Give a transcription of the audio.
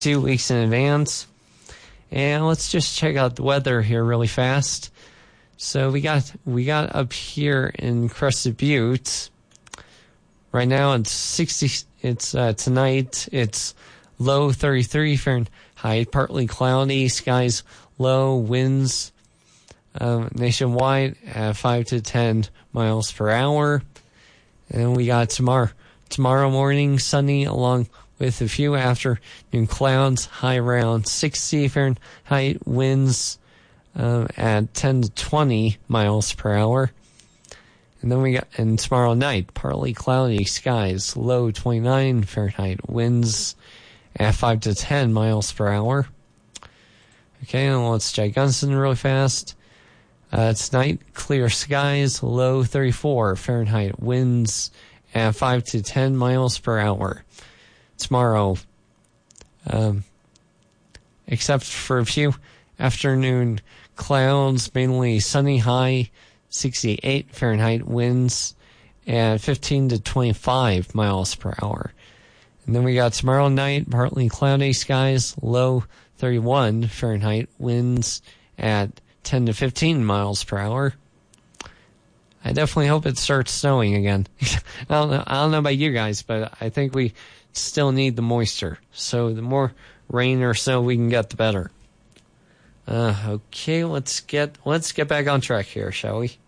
2 weeks in advance. And let's just check out the weather here really fast. So we got up here in Crested Butte. Right now it's 60. It's tonight. It's low 33 Fahrenheit, partly cloudy, skies low, winds nationwide at 5 to 10 miles per hour. And we got tomorrow morning sunny along with a few afternoon clouds, high around 60 Fahrenheit, winds at 10 to 20 miles per hour. And then tomorrow night, partly cloudy skies, low 29 Fahrenheit, winds at 5 to 10 miles per hour. Okay, and let's check Gunston really fast. Tonight, clear skies, low 34 Fahrenheit, winds at 5 to 10 miles per hour. Tomorrow, except for a few afternoon clouds, mainly sunny, high 68 Fahrenheit, winds at 15 to 25 miles per hour. And then we got tomorrow night, partly cloudy skies, low 31 Fahrenheit, winds at 10 to 15 miles per hour. I definitely hope it starts snowing again. I don't know about you guys, but I think we still need the moisture. So the more rain or snow we can get, the better. Okay, let's get back on track here, shall we?